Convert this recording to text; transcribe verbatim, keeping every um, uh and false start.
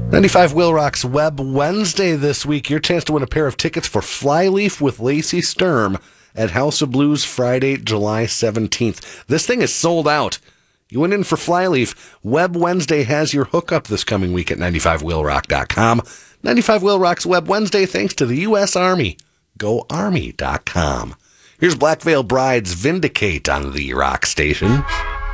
ninety-five Will Rock's Web Wednesday this week. Your chance to win a pair of tickets for Flyleaf with Lacey Sturm at House of Blues Friday, July seventeenth. This thing is sold out. You went in for Flyleaf. Web Wednesday has your hookup this coming week at ninety-five will rock dot com. ninety-five Will Rock's Web Wednesday thanks to the U S Army. go army dot com. Here's Black Veil Bride's Vindicate on the Rock Station.